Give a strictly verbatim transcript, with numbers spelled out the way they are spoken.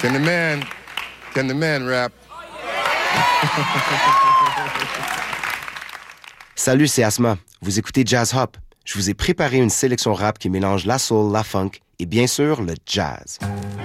Can the man, can the man rap? Salut, c'est Asma. Vous écoutez Jazz Hop. Je vous ai préparé une sélection rap qui mélange la soul, la funk et bien sûr le jazz.